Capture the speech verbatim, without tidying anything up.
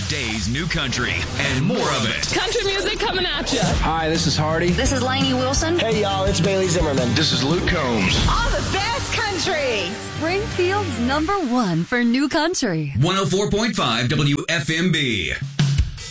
Today's new country and more of it. Country music coming at you. Hi, this is Hardy. This is Lainey Wilson. Hey, y'all, it's Bailey Zimmerman. This is Luke Combs. All the best country. Springfield's number one for new country. one oh four point five W F M B.